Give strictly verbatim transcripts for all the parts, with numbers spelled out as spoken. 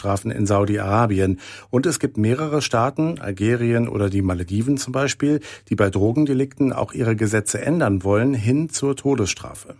Todesstrafen in Saudi-Arabien. Und es gibt mehrere Staaten, Algerien oder die Malediven zum Beispiel, die bei Drogendelikten auch ihre Gesetze ändern wollen, hin zur Todesstrafe.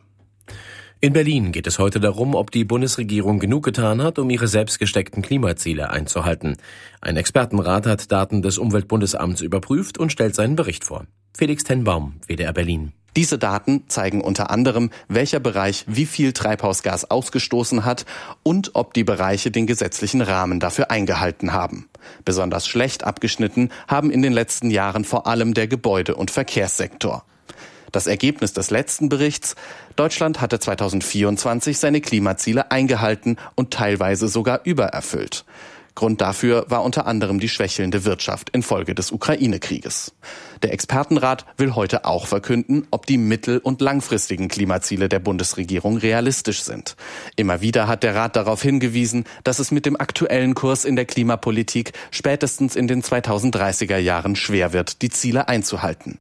In Berlin geht es heute darum, ob die Bundesregierung genug getan hat, um ihre selbst gesteckten Klimaziele einzuhalten. Ein Expertenrat hat Daten des Umweltbundesamts überprüft und stellt seinen Bericht vor. Felix Tenbaum, W D R Berlin. Diese Daten zeigen unter anderem, welcher Bereich wie viel Treibhausgas ausgestoßen hat und ob die Bereiche den gesetzlichen Rahmen dafür eingehalten haben. Besonders schlecht abgeschnitten haben in den letzten Jahren vor allem der Gebäude- und Verkehrssektor. Das Ergebnis des letzten Berichts: Deutschland hatte zweitausendvierundzwanzig seine Klimaziele eingehalten und teilweise sogar übererfüllt. Grund dafür war unter anderem die schwächelnde Wirtschaft infolge des Ukraine-Krieges. Der Expertenrat will heute auch verkünden, ob die mittel- und langfristigen Klimaziele der Bundesregierung realistisch sind. Immer wieder hat der Rat darauf hingewiesen, dass es mit dem aktuellen Kurs in der Klimapolitik spätestens in den zweitausenddreißiger Jahren schwer wird, die Ziele einzuhalten.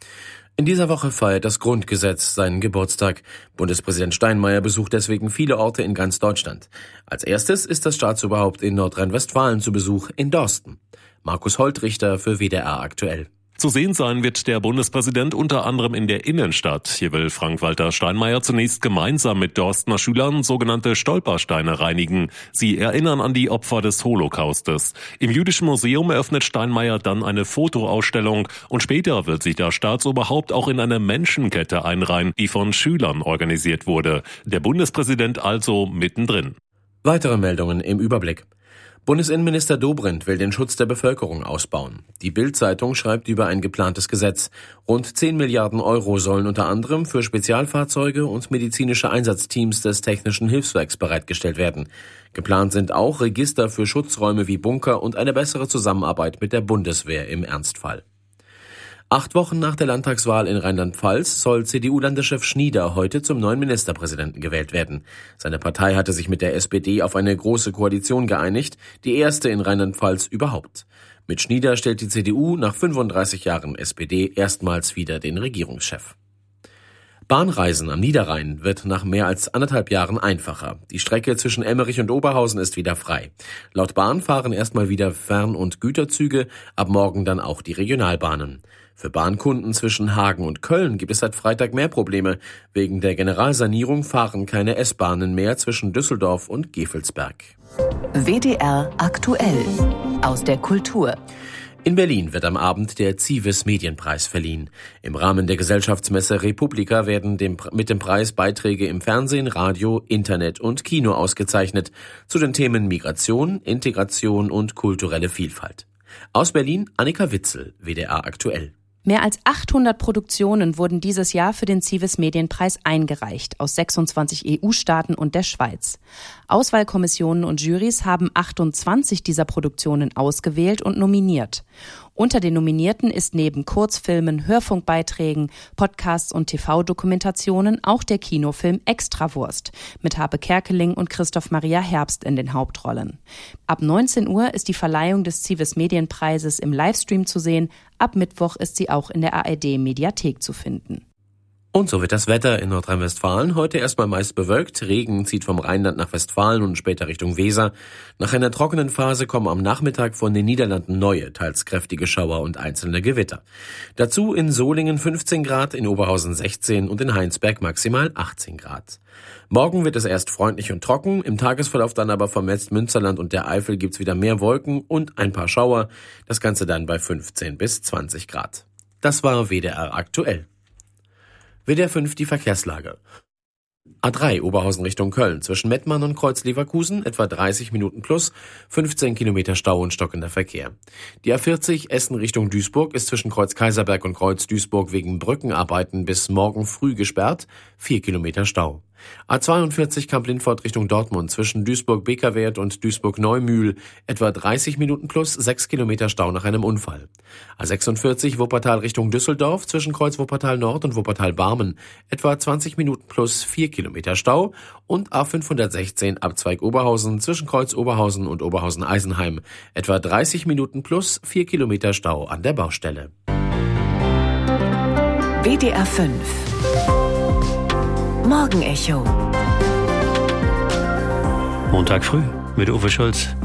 In dieser Woche feiert das Grundgesetz seinen Geburtstag. Bundespräsident Steinmeier besucht deswegen viele Orte in ganz Deutschland. Als erstes ist das Staatsoberhaupt in Nordrhein-Westfalen zu Besuch in Dorsten. Markus Holtrichter für W D R aktuell. Zu sehen sein wird der Bundespräsident unter anderem in der Innenstadt. Hier will Frank-Walter Steinmeier zunächst gemeinsam mit Dorstener Schülern sogenannte Stolpersteine reinigen. Sie erinnern an die Opfer des Holocaustes. Im Jüdischen Museum eröffnet Steinmeier dann eine Fotoausstellung und später wird sich das Staatsoberhaupt auch in eine Menschenkette einreihen, die von Schülern organisiert wurde. Der Bundespräsident also mittendrin. Weitere Meldungen im Überblick. Bundesinnenminister Dobrindt will den Schutz der Bevölkerung ausbauen. Die Bild-Zeitung schreibt über ein geplantes Gesetz. Rund zehn Milliarden Euro sollen unter anderem für Spezialfahrzeuge und medizinische Einsatzteams des Technischen Hilfswerks bereitgestellt werden. Geplant sind auch Register für Schutzräume wie Bunker und eine bessere Zusammenarbeit mit der Bundeswehr im Ernstfall. Acht Wochen nach der Landtagswahl in Rheinland-Pfalz soll C D U-Landeschef Schnieder heute zum neuen Ministerpräsidenten gewählt werden. Seine Partei hatte sich mit der S P D auf eine große Koalition geeinigt, die erste in Rheinland-Pfalz überhaupt. Mit Schnieder stellt die C D U nach fünfunddreißig Jahren S P D erstmals wieder den Regierungschef. Bahnreisen am Niederrhein wird nach mehr als anderthalb Jahren einfacher. Die Strecke zwischen Emmerich und Oberhausen ist wieder frei. Laut Bahn fahren erstmal wieder Fern- und Güterzüge, ab morgen dann auch die Regionalbahnen. Für Bahnkunden zwischen Hagen und Köln gibt es seit Freitag mehr Probleme. Wegen der Generalsanierung fahren keine S-Bahnen mehr zwischen Düsseldorf und Gevelsberg. W D R aktuell aus der Kultur. In Berlin wird am Abend der Zivis Medienpreis verliehen. Im Rahmen der Gesellschaftsmesse Republika werden dem, mit dem Preis Beiträge im Fernsehen, Radio, Internet und Kino ausgezeichnet zu den Themen Migration, Integration und kulturelle Vielfalt. Aus Berlin Annika Witzel, W D R aktuell. Mehr als achthundert Produktionen wurden dieses Jahr für den Zivis Medienpreis eingereicht, aus sechsundzwanzig E U-Staaten und der Schweiz. Auswahlkommissionen und Jurys haben achtundzwanzig dieser Produktionen ausgewählt und nominiert. Unter den Nominierten ist neben Kurzfilmen, Hörfunkbeiträgen, Podcasts und T V-Dokumentationen auch der Kinofilm Extrawurst mit Harpe Kerkeling und Christoph Maria Herbst in den Hauptrollen. Ab neunzehn Uhr ist die Verleihung des Zivis Medienpreises im Livestream zu sehen. Ab Mittwoch ist sie auch in der A R D-Mediathek zu finden. Und so wird das Wetter in Nordrhein-Westfalen heute erstmal meist bewölkt. Regen zieht vom Rheinland nach Westfalen und später Richtung Weser. Nach einer trockenen Phase kommen am Nachmittag von den Niederlanden neue, teils kräftige Schauer und einzelne Gewitter. Dazu in Solingen fünfzehn Grad, in Oberhausen sechzehn und in Heinsberg maximal achtzehn Grad. Morgen wird es erst freundlich und trocken, im Tagesverlauf dann aber vom Münsterland und der Eifel gibt's wieder mehr Wolken und ein paar Schauer. Das Ganze dann bei fünfzehn bis zwanzig Grad. Das war W D R aktuell. W D R fünf die Verkehrslage. A drei Oberhausen Richtung Köln zwischen Mettmann und Kreuz Leverkusen etwa dreißig Minuten plus, fünfzehn Kilometer Stau und stockender Verkehr. Die A vierzig Essen Richtung Duisburg ist zwischen Kreuz Kaiserberg und Kreuz Duisburg wegen Brückenarbeiten bis morgen früh gesperrt, vier Kilometer Stau. A zweiundvierzig Kamp-Lindfort Richtung Dortmund zwischen Duisburg-Bekerwerth und Duisburg-Neumühl etwa dreißig Minuten plus, sechs Kilometer Stau nach einem Unfall. A sechsundvierzig Wuppertal Richtung Düsseldorf zwischen Kreuz Wuppertal Nord und Wuppertal Barmen etwa zwanzig Minuten plus, vier Kilometer Stau und A fünfhundertsechzehn Abzweig Oberhausen zwischen Kreuz Oberhausen und Oberhausen Eisenheim etwa dreißig Minuten plus, vier Kilometer Stau an der Baustelle. W D R fünf Morgenecho. Montag früh mit Uwe Schulz.